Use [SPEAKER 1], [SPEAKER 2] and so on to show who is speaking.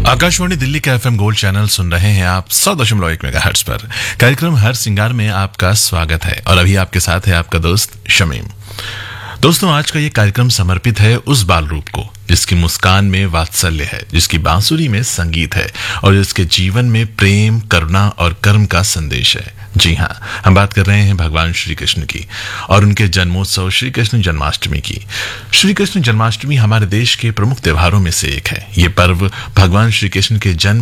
[SPEAKER 1] आकाशवाणी दिल्ली का FM gold channel सुन रहे हैं आप 100.1 मेगाहर्ट्ज पर। कार्यक्रम हर सिंगार में आपका स्वागत है और अभी आपके साथ है आपका दोस्त शमीम। दोस्तों, आज का ये कार्यक्रम समर्पित है उस बाल रूप को जिसकी मुस्कान में वात्सल्य है, जिसकी बांसुरी में संगीत है और जिसके जीवन में प्रेम, करुणा और कर्म का संदेश है। जी हाँ, हम बात कर रहे हैं भगवान श्री कृष्ण की और उनके जन्मोत्सव श्री कृष्ण जन्माष्टमी की। श्री कृष्ण जन्माष्टमी हमारे देश के प्रमुख त्योहारों में से एक है। ये पर्व भगवान श्री कृष्ण के जन्म